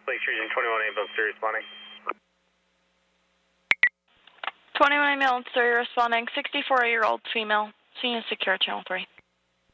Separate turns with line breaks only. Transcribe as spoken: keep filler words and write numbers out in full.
Lake Region twenty-one ambulance three responding.
twenty-one ambulance three responding, sixty-four-year-old female, senior secure channel three.